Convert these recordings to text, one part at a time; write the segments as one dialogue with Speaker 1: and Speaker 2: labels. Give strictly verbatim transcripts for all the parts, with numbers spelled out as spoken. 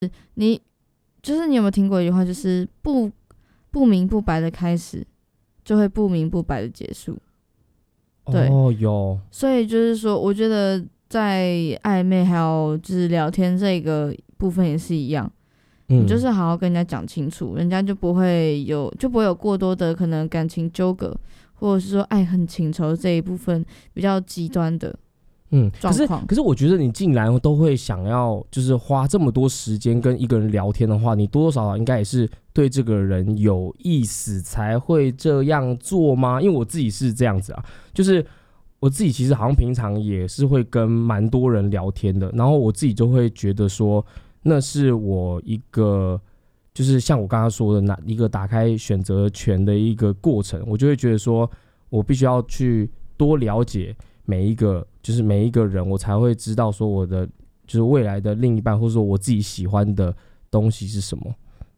Speaker 1: 你就是你有没有听过一句话，就是不不明不白的开始，就会不明不白的结束。对，
Speaker 2: 哦，有。
Speaker 1: 所以就是说，我觉得在暧昧还有就是聊天这个部分也是一样，
Speaker 2: 嗯，
Speaker 1: 你就是好好跟人家讲清楚，人家就不会有就不会有过多的可能感情纠葛，或者是说爱恨情仇这一部分比较极端的
Speaker 2: 嗯，可是
Speaker 1: 状况。
Speaker 2: 可是我觉得你竟然都会想要就是花这么多时间跟一个人聊天的话，你多多少少应该也是对这个人有意思才会这样做吗？因为我自己是这样子啊，就是我自己其实好像平常也是会跟蛮多人聊天的，然后我自己就会觉得说，那是我一个就是像我刚刚说的那一个打开选择权的一个过程，我就会觉得说我必须要去多了解每一个就是每一个人，我才会知道说我的就是未来的另一半，或者说我自己喜欢的东西是什么。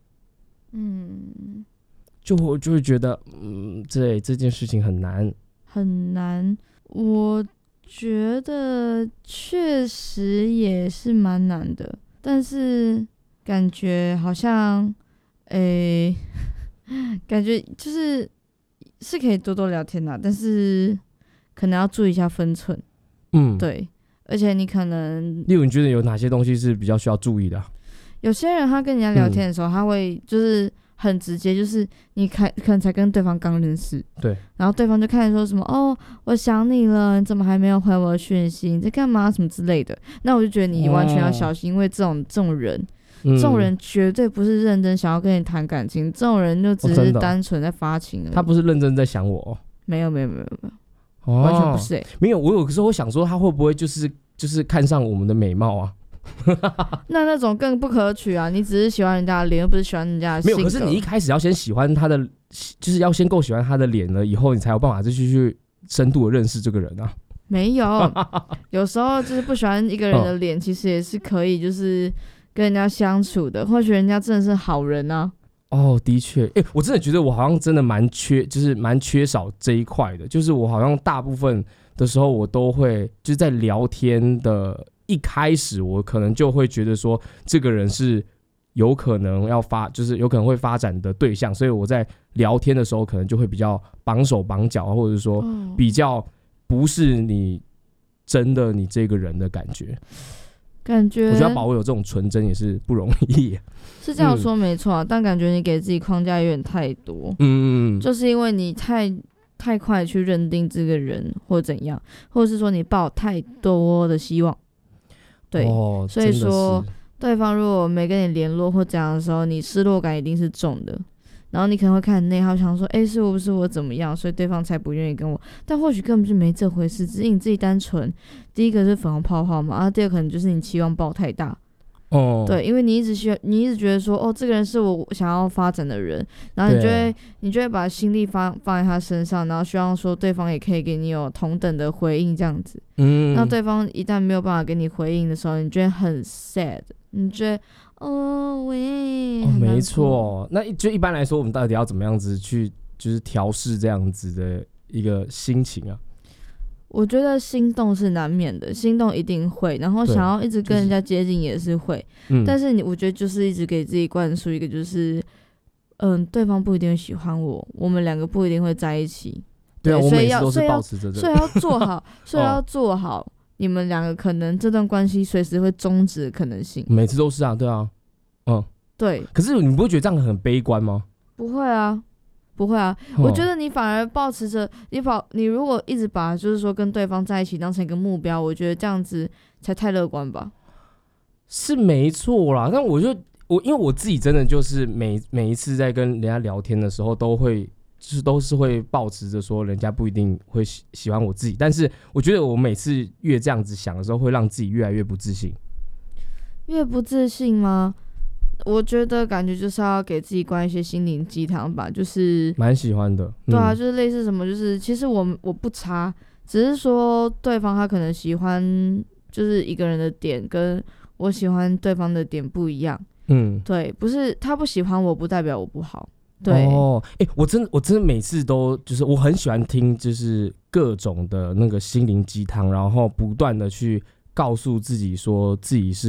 Speaker 1: 嗯，
Speaker 2: 就我就会觉得，嗯，这这件事情很难，
Speaker 1: 很难。我觉得确实也是蛮难的，但是感觉好像，诶、感觉就是是可以多多聊天啦，但是可能要注意一下分寸。
Speaker 2: 嗯，
Speaker 1: 对，而且你可能
Speaker 2: 例如你觉得有哪些东西是比较需要注意的啊？
Speaker 1: 有些人他跟人家聊天的时候，他会就是很直接，就是你可可能才跟对方刚认识，
Speaker 2: 对，
Speaker 1: 然后对方就开始说什么哦，我想你了，你怎么还没有回我的讯息？你在干嘛？什么之类的。那我就觉得你完全要小心，因为这种这种人，
Speaker 2: 嗯
Speaker 1: 这种人绝对不是认真想要跟你谈感情，这种人就只是
Speaker 2: 哦真的哦
Speaker 1: 单纯在发情而已。
Speaker 2: 他不是认真在想我哦，
Speaker 1: 没有没有没有没有，
Speaker 2: 哦
Speaker 1: 完全不是、欸。
Speaker 2: 没有，我有时候会想说，他会不会就是就是看上我们的美貌啊？
Speaker 1: 那那种更不可取啊！你只是喜欢人家的脸，又不是喜欢人家的性格。
Speaker 2: 没有，可是你一开始要先喜欢他的，就是要先够喜欢他的脸了，以后你才有办法再去去深度的认识这个人啊。
Speaker 1: 没有，有时候就是不喜欢一个人的脸，其实也是可以，就是跟人家相处的。或许人家真的是好人啊。
Speaker 2: 哦，的确，哎、欸，我真的觉得我好像真的蛮缺，就是蛮缺少这一块的。就是我好像大部分的时候，我都会就是在聊天的一开始，我可能就会觉得说，这个人是有可能要发，就是有可能会发展的对象，所以我在聊天的时候，可能就会比较绑手绑脚，或者说比较不是你真的你这个人的感觉。
Speaker 1: 感觉
Speaker 2: 我觉得要保有这种纯真也是不容易。
Speaker 1: 是这样说没错、啊嗯，但感觉你给自己框架有点太多。
Speaker 2: 嗯，
Speaker 1: 就是因为你太太快去认定这个人或怎样，或者是说你抱太多的希望。对，
Speaker 2: 哦、
Speaker 1: 所以说对方如果没跟你联络或怎样的时候，你失落感一定是重的。然后你可能会看很内耗，想说，哎，是我不是我怎么样，所以对方才不愿意跟我。但或许根本就没这回事，只是你自己单纯。第一个是粉红泡泡嘛，然后第二个可能就是你期望抱太大。
Speaker 2: 哦，
Speaker 1: 对，因为你一直需要，你一直觉得说，哦，这个人是我想要发展的人，然后你就会，你就会把心力放放在他身上，然后希望说对方也可以给你有同等的回应，这样子。嗯。那对方一旦没有办法给你回应的时候，你就会很 sad， 你觉得，哦喂，
Speaker 2: 哦，没错。那就一般来说，我们到底要怎么样子去，就是调试这样子的一个心情啊？
Speaker 1: 我觉得心动是难免的，心动一定会，然后想要一直跟人家接近也是会，就是、但是你我觉得就是一直给自己灌输一个就是，嗯，对方不一定会喜欢我，我们两个不一定会在一起，
Speaker 2: 对啊，
Speaker 1: 对，
Speaker 2: 所以要所以要
Speaker 1: 所以要做好，所以要做好，你们两个可能这段关系随时会终止的可能性，
Speaker 2: 每次都是啊，对啊，嗯，
Speaker 1: 对。
Speaker 2: 可是你不会觉得这样很悲观吗？
Speaker 1: 不会啊。不会啊，我觉得你反而抱持着你保，你如果一直把就是说跟对方在一起当成一个目标，我觉得这样子才太乐观吧。
Speaker 2: 是没错啦，但我就我因为我自己真的就是每每一次在跟人家聊天的时候，都会就是都是会抱持着说人家不一定会喜喜欢我自己，但是我觉得我每次越这样子想的时候，会让自己越来越不自信。
Speaker 1: 越不自信吗？我觉得感觉就是要给自己灌一些心灵鸡汤吧，就是
Speaker 2: 蛮喜欢的、
Speaker 1: 嗯。对啊，就是类似什么，就是其实我我不差，只是说对方他可能喜欢就是一个人的点，跟我喜欢对方的点不一样。嗯，对，不是他不喜欢我，不代表我不好。对
Speaker 2: 哦，哎、欸，我真的我真的每次都就是我很喜欢听，就是各种的那个心灵鸡汤，然后不断的去告诉自己说自己是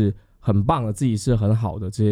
Speaker 2: 很棒的，自己是很好的这些